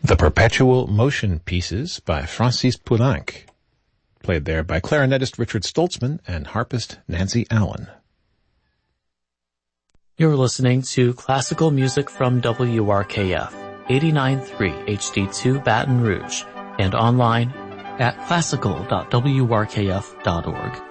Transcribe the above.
The Perpetual Motion Pieces by Francis Poulenc, played there by clarinetist Richard Stoltzman and harpist Nancy Allen. You're listening to classical music from WRKF, 89.3 HD2 Baton Rouge, and online at classical.wrkf.org.